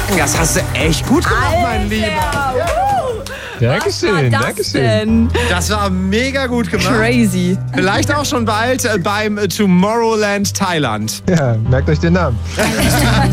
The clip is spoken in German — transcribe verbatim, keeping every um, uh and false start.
Das hast du echt gut gemacht, mein Lieber. Dankeschön, das Dankeschön. denn? Das war mega gut gemacht. Crazy. Vielleicht auch schon bald äh, beim Tomorrowland Thailand. Ja, merkt euch den Namen.